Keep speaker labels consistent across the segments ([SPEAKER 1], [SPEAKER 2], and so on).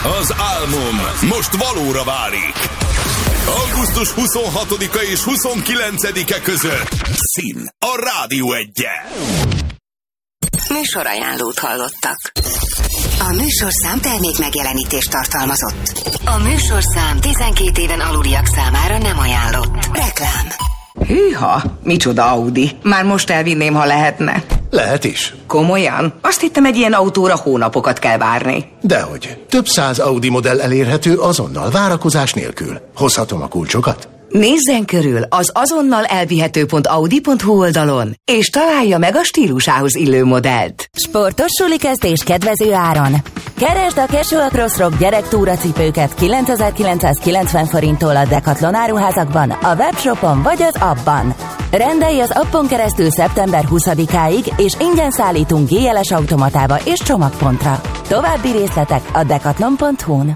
[SPEAKER 1] Az álmom most valóra válik. Augusztus 26-a és 29-e között Szín a Rádió 1-jel.
[SPEAKER 2] Műsorajánlót hallottak. A műsorszám termék megjelenítést tartalmazott. A műsorszám 12 éven aluliak számára nem ajánlott. Reklám.
[SPEAKER 3] Hűha, micsoda Audi. Már most elvinném, ha lehetne.
[SPEAKER 4] Lehet is.
[SPEAKER 3] Komolyan? Azt hittem, egy ilyen autóra hónapokat kell várni.
[SPEAKER 4] Dehogy. Több száz Audi modell elérhető azonnal, várakozás nélkül. Hozhatom a kulcsokat?
[SPEAKER 3] Nézzen körül az azonnal elvihető.audi.hu oldalon, és találja meg a stílusához illő modellt.
[SPEAKER 5] Sportos sulikezdés kedvező áron. Keresd a Casual Cross Rock gyerektúracipőket 9990 forinttól a Decathlon áruházakban, a webshopon vagy az appban. Rendelj az appon keresztül szeptember 20-áig, és ingyen szállítunk GLS automatába és csomagpontra. További részletek a decathlon.hu-n.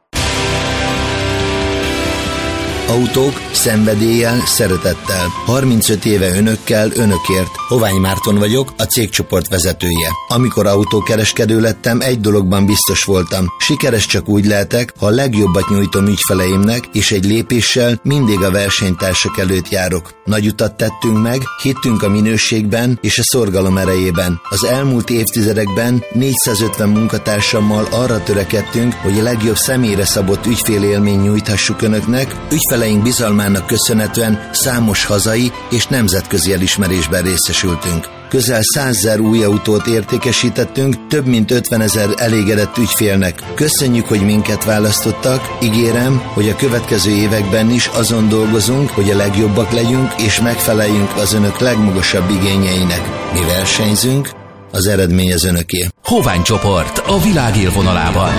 [SPEAKER 6] Autók szenvedéllyel, szeretettel. 35 éve önökkel, önökért. Hovány Márton vagyok, a cégcsoport vezetője. Amikor autókereskedő lettem, egy dologban biztos voltam. Sikeres csak úgy lehetek, ha a legjobbat nyújtom ügyfeleimnek, és egy lépéssel mindig a versenytársak előtt járok. Nagy utat tettünk meg, hittünk a minőségben és a szorgalom erejében. Az elmúlt évtizedekben 450 munkatársammal arra törekedtünk, hogy a legjobb személyre szabott ügyfélélményt nyújthassuk önöknek. Ügyfeleink bizalmának köszönhetően számos hazai és nemzetközi elismerésben részesültünk. Közel 100 000 új autót értékesítettünk, több mint 50 000 elégedett ügyfélnek. Köszönjük, hogy minket választottak, ígérem, hogy a következő években is azon dolgozunk, hogy a legjobbak legyünk és megfeleljünk az önök legmagasabb igényeinek. Mi versenyzünk, az eredmény az önöké.
[SPEAKER 7] Hovány csoport a világ élvonalában.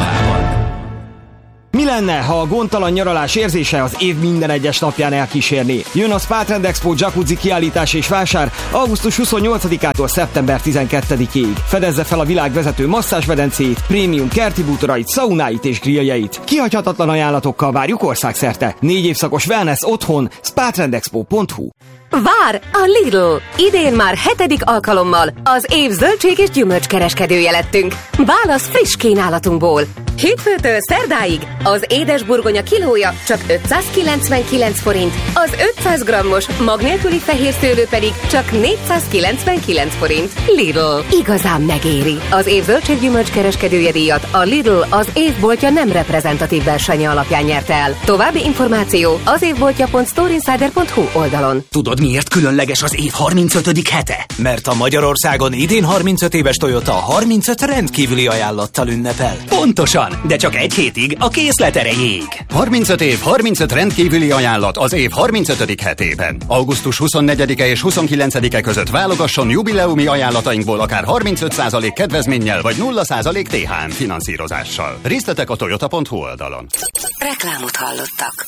[SPEAKER 8] Mi lenne, ha a gondtalan nyaralás érzése az év minden egyes napján elkísérné? Jön a Spa Trend Expo jacuzzi kiállítás és vásár augusztus 28-ától szeptember 12-ig. Fedezze fel a világ vezető masszázsmedencéit, prémium kerti bútorait, szaunáit és grilljeit. Kihagyhatatlan ajánlatokkal várjuk országszerte. 4 évszakos wellness otthon, spatrendexpo.hu.
[SPEAKER 9] Vár a Lidl! Idén már 7. alkalommal az év zöldség és gyümölcskereskedője lettünk. Válasz friss kínálatunkból. Hétfőtől szerdáig az édesburgonya kilója csak 599 forint, az 500 grammos mag nélküli fehérszőlő pedig csak 499 forint. Lidl. Igazán megéri. Az év zöldség-gyümölcskereskedője díjat a Lidl az évboltja nem reprezentatív versenye alapján nyerte el. További információ az évboltja.storeinsider.hu oldalon.
[SPEAKER 10] Tudod, miért különleges az év 35. hete? Mert a Magyarországon idén 35 éves Toyota 35 rendkívüli ajánlattal ünnepel. Pontosan, de csak egy hétig a készlet erejéig.
[SPEAKER 11] 35 év, 35 rendkívüli ajánlat az év 35. hetében. Augusztus 24-e és 29-e között válogasson jubileumi ajánlatainkból akár 35% kedvezménnyel vagy 0% THM finanszírozással. Részletek a toyota.hu oldalon.
[SPEAKER 2] Reklámot hallottak.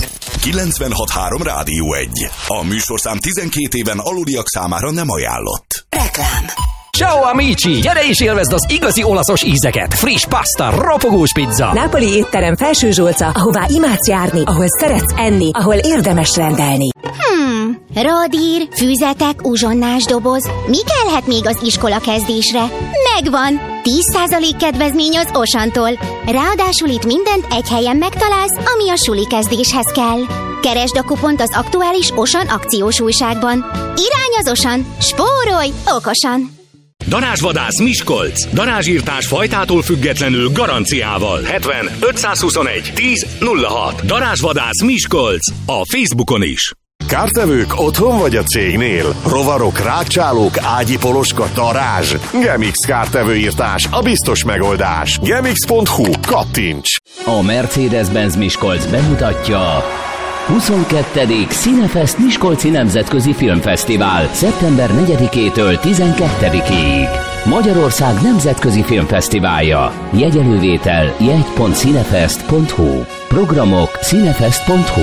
[SPEAKER 1] 96.3 Rádió 1. A műsorszám 12 éven aluliak számára nem ajánlott.
[SPEAKER 2] Reklám.
[SPEAKER 10] Ciao amici! Gyere és élvezd az igazi olaszos ízeket! Friss pasta, ropogós pizza!
[SPEAKER 12] Nápolyi étterem Felső Zsolca, ahová imádsz járni, ahol szeretsz enni, ahol érdemes rendelni.
[SPEAKER 13] Radír, füzetek, uzsonnás doboz. Mi kellhet még az iskola kezdésre? Megvan! 10% kedvezmény az Osantól. Ráadásul itt mindent egy helyen megtalálsz, ami a suli kezdéshez kell. Keresd a kupont az aktuális Osan akciós újságban. Irány az Osan! Spórolj okosan!
[SPEAKER 14] Darázsvadász Miskolc. Darázsírtás fajtától függetlenül garanciával. 70 521 10 06. Darázsvadász Miskolc. A Facebookon is.
[SPEAKER 15] Kártevők otthon vagy a cégnél? Rovarok, rákcsálók, ágyi poloska, darázs. Gemix kártevőírtás a biztos megoldás. Gemix.hu. Kattints!
[SPEAKER 16] A Mercedes-Benz Miskolc bemutatja 22. Cinefest Miskolci Nemzetközi Filmfesztivál szeptember 4-től 12-ig. Magyarország Nemzetközi Filmfesztiválja. Jegyelővétel jegy.cinefest.hu. Programok cinefest.hu.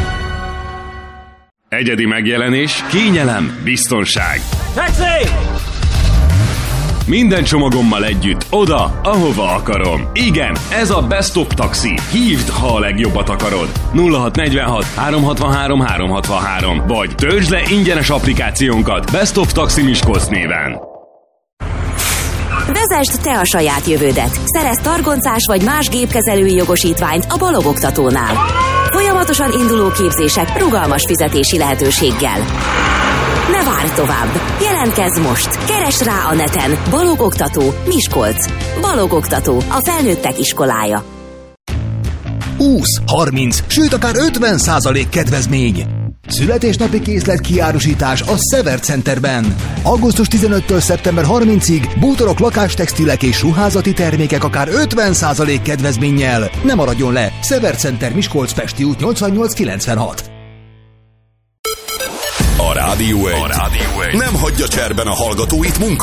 [SPEAKER 14] Egyedi megjelenés, kényelem, biztonság.
[SPEAKER 10] Taxi!
[SPEAKER 14] Minden csomagommal együtt, oda, ahova akarom. Igen, ez a Best of Taxi. Hívd, ha a legjobbat akarod. 0646 363 363. Vagy töltsd le ingyenes applikációnkat Best of Taxi Miskolc néven.
[SPEAKER 5] De
[SPEAKER 12] Vezesd te a saját jövődet. Szerezz targoncás vagy más gépkezelői jogosítványt a Balog-oktatónál. Folyamatosan induló képzések rugalmas fizetési lehetőséggel. Ne várj tovább! Jelentkezz most! Keresd rá a neten! Balog-oktató, Miskolc. Balog-oktató, a felnőttek iskolája.
[SPEAKER 17] 20, 30, sőt akár 50% kedvezmény. Születésnapi készlet kiárusítás a Sever Centerben. Augusztus 15-től szeptember 30-ig bútorok, lakástextilek és ruházati termékek akár 50% kedvezménnyel. Ne maradjon le! Sever Center, Miskolc, Pesti út 8896.
[SPEAKER 1] A Rádió 1 nem hagyja cserben a hallgatóit munka